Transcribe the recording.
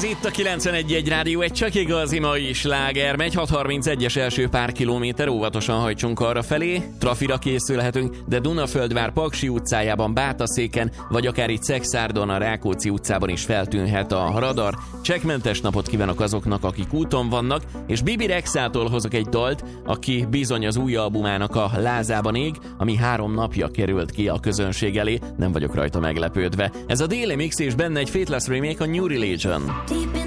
itt a 91.1 Rádió, egy csak igazi mai sláger. Megy 6.31-es első pár kilométer, óvatosan hajtsunk arra felé. Trafira készülhetünk, de Dunaföldvár Paksi utcájában, Bátaszéken, vagy akár itt Szekszárdon, a Rákóczi utcában is feltűnhet a radar. Csekkmentes napot kívánok azoknak, akik úton vannak, és Bibi Rexától hozok egy dalt, aki bizony az új albumának a lázában ég, ami 3 napja került ki a közönség elé, nem vagyok rajta meglepődve. Ez a Daily Mix, és benne egy Faithless remake, a New Religion.